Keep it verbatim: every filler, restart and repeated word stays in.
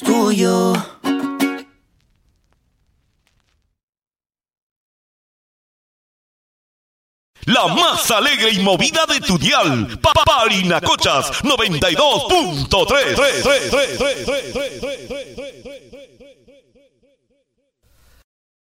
tuyo. La más alegre y movida de tu dial. Parinacochas noventa y dos punto tres.